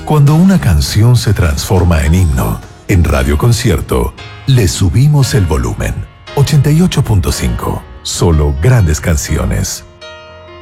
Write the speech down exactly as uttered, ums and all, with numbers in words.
Cuando una canción se transforma en himno, en Radio Concierto, le subimos el volumen. ochenta y ocho punto cinco. Solo grandes canciones.